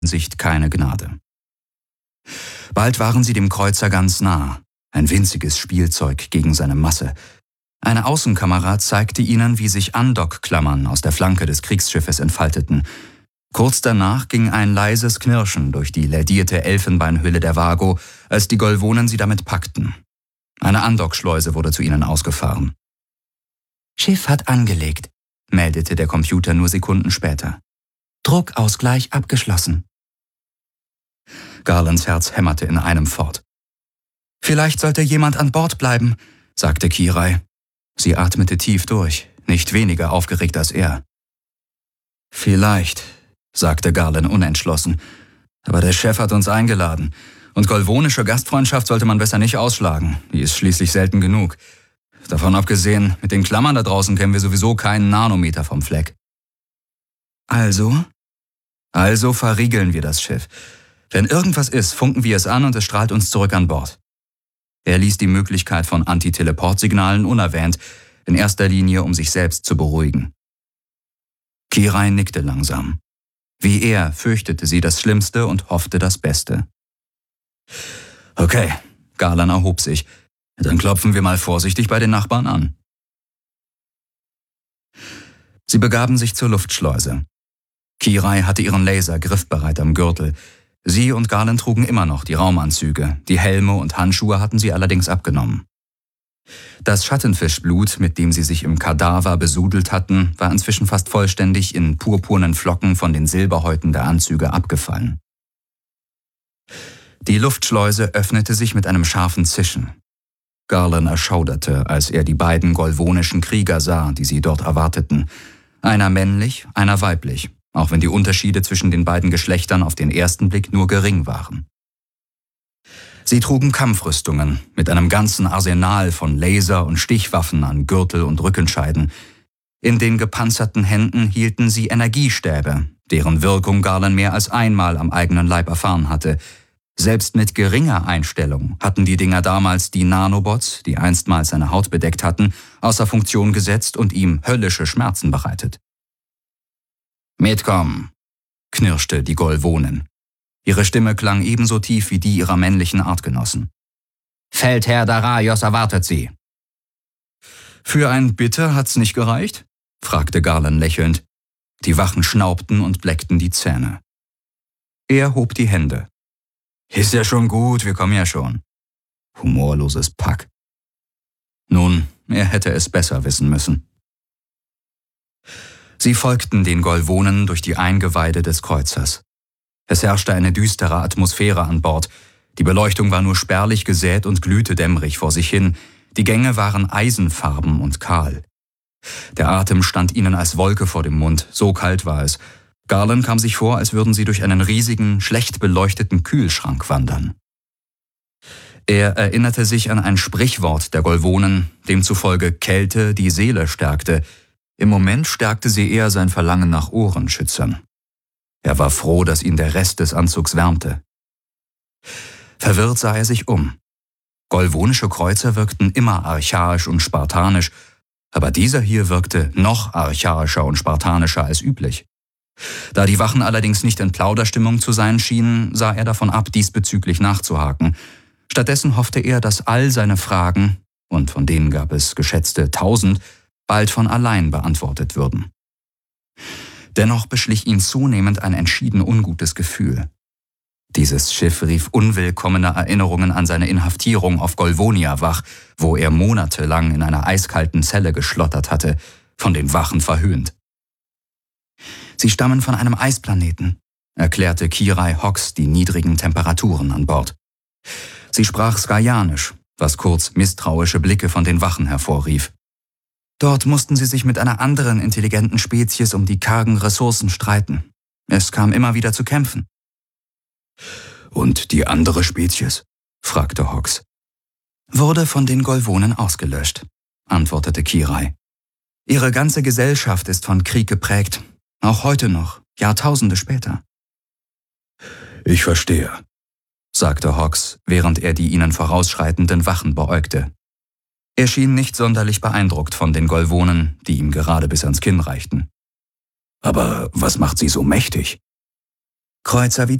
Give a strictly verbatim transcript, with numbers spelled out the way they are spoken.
Sicht keine Gnade. Bald waren sie dem Kreuzer ganz nah, ein winziges Spielzeug gegen seine Masse. Eine Außenkamera zeigte ihnen, wie sich Andockklammern aus der Flanke des Kriegsschiffes entfalteten. Kurz danach ging ein leises Knirschen durch die lädierte Elfenbeinhülle der Vago, als die Golvonen sie damit packten. Eine Andockschleuse wurde zu ihnen ausgefahren. »Schiff hat angelegt«, meldete der Computer nur Sekunden später. »Druckausgleich abgeschlossen.« Garlands Herz hämmerte in einem fort. »Vielleicht sollte jemand an Bord bleiben«, sagte Kirai. Sie atmete tief durch, nicht weniger aufgeregt als er. »Vielleicht«, sagte Garland unentschlossen, »aber der Chef hat uns eingeladen. Und golvonische Gastfreundschaft sollte man besser nicht ausschlagen. Die ist schließlich selten genug. Davon abgesehen, mit den Klammern da draußen kennen wir sowieso keinen Nanometer vom Fleck.« »Also?« »Also verriegeln wir das Schiff. Wenn irgendwas ist, funken wir es an und es strahlt uns zurück an Bord.« Er ließ die Möglichkeit von Antiteleportsignalen unerwähnt, in erster Linie, um sich selbst zu beruhigen. Kirai nickte langsam. Wie er fürchtete sie das Schlimmste und hoffte das Beste. »Okay«, Garland erhob sich, »dann klopfen wir mal vorsichtig bei den Nachbarn an.« Sie begaben sich zur Luftschleuse. Kirai hatte ihren Laser griffbereit am Gürtel. Sie und Garland trugen immer noch die Raumanzüge, die Helme und Handschuhe hatten sie allerdings abgenommen. Das Schattenfischblut, mit dem sie sich im Kadaver besudelt hatten, war inzwischen fast vollständig in purpurnen Flocken von den Silberhäuten der Anzüge abgefallen. Die Luftschleuse öffnete sich mit einem scharfen Zischen. Garland erschauderte, als er die beiden golvonischen Krieger sah, die sie dort erwarteten. Einer männlich, einer weiblich, auch wenn die Unterschiede zwischen den beiden Geschlechtern auf den ersten Blick nur gering waren. Sie trugen Kampfrüstungen mit einem ganzen Arsenal von Laser- und Stichwaffen an Gürtel und Rückenscheiden. In den gepanzerten Händen hielten sie Energiestäbe, deren Wirkung Garland mehr als einmal am eigenen Leib erfahren hatte. Selbst mit geringer Einstellung hatten die Dinger damals die Nanobots, die einstmals seine Haut bedeckt hatten, außer Funktion gesetzt und ihm höllische Schmerzen bereitet. »Mitkommen«, knirschte die Golvonin. Ihre Stimme klang ebenso tief wie die ihrer männlichen Artgenossen. »Feldherr Daraios erwartet Sie.« »Für ein Bitte hat's nicht gereicht?« fragte Garland lächelnd. Die Wachen schnaubten und bleckten die Zähne. Er hob die Hände. »Ist ja schon gut, wir kommen ja schon.« Humorloses Pack. Nun, er hätte es besser wissen müssen. Sie folgten den Golvonen durch die Eingeweide des Kreuzers. Es herrschte eine düstere Atmosphäre an Bord. Die Beleuchtung war nur spärlich gesät und glühte dämmerig vor sich hin. Die Gänge waren eisenfarben und kahl. Der Atem stand ihnen als Wolke vor dem Mund, so kalt war es. Garland kam sich vor, als würden sie durch einen riesigen, schlecht beleuchteten Kühlschrank wandern. Er erinnerte sich an ein Sprichwort der Golvonen, demzufolge Kälte die Seele stärkte. Im Moment stärkte sie eher sein Verlangen nach Ohrenschützern. Er war froh, dass ihn der Rest des Anzugs wärmte. Verwirrt sah er sich um. Golvonische Kreuzer wirkten immer archaisch und spartanisch, aber dieser hier wirkte noch archaischer und spartanischer als üblich. Da die Wachen allerdings nicht in Plauderstimmung zu sein schienen, sah er davon ab, diesbezüglich nachzuhaken. Stattdessen hoffte er, dass all seine Fragen, und von denen gab es geschätzte tausend, bald von allein beantwortet würden. Dennoch beschlich ihn zunehmend ein entschieden ungutes Gefühl. Dieses Schiff rief unwillkommene Erinnerungen an seine Inhaftierung auf Golvonia wach, wo er monatelang in einer eiskalten Zelle geschlottert hatte, von den Wachen verhöhnt. »Sie stammen von einem Eisplaneten«, erklärte Kirai Hox die niedrigen Temperaturen an Bord. Sie sprach Skaianisch, was kurz misstrauische Blicke von den Wachen hervorrief. Dort mussten sie sich mit einer anderen intelligenten Spezies um die kargen Ressourcen streiten. Es kam immer wieder zu Kämpfen. »Und die andere Spezies?« fragte Hox. »Wurde von den Golvonen ausgelöscht«, antwortete Kirai. »Ihre ganze Gesellschaft ist von Krieg geprägt, auch heute noch, Jahrtausende später.« »Ich verstehe«, sagte Hox, während er die ihnen vorausschreitenden Wachen beäugte. Er schien nicht sonderlich beeindruckt von den Golvonen, die ihm gerade bis ans Kinn reichten. »Aber was macht sie so mächtig?« Kreuzer wie